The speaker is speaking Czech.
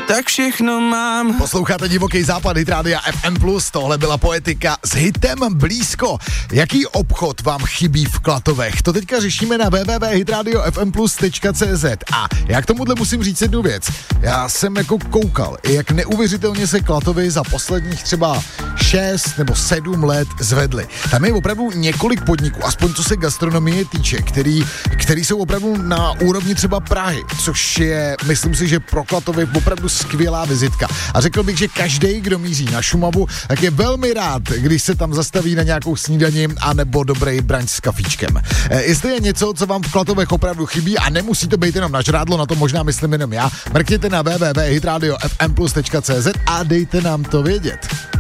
tak všechno mám. Posloucháte Divoký západ, Hit Rádia FM+, tohle byla Poetika s hitem Blízko. Jaký obchod vám chybí v Klatovech? To teďka řešíme na www.hitradiofmplus.cz a já k tomuhle musím říct jednu věc. Já jsem jako koukal, jak neuvěřitelně se Klatovy za posledních třeba 6 nebo 7 let zvedly. Tam je opravdu několik podniků, aspoň co se gastronomie týče, který jsou opravdu na úrovni třeba Prahy, což je, myslím si, že pro Klatovy opravdu skvělá vizitka. A řekl bych, že každý, kdo míří na Šumavu, tak je velmi rád, když se tam zastaví na nějakou snídani a nebo dobrý brunch s kafíčkem. Jestli je něco, co vám v Klatovech opravdu chybí a nemusí to být jenom na žrádlo, na to možná myslím jenom já, mrkněte na www.hitradiofmplus.cz a dejte nám to vědět.